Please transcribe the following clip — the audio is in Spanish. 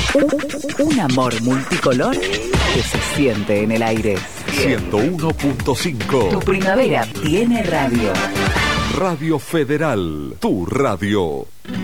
Un amor multicolor que se siente en el aire. 101.5. Tu primavera tiene radio. Radio Federal, tu radio.